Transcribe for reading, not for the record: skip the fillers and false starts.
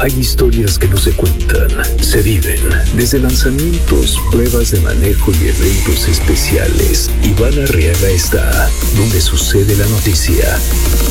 Hay historias que no se cuentan, se viven. Desde lanzamientos, pruebas de manejo y eventos especiales, Iván Arriaga está donde sucede la noticia.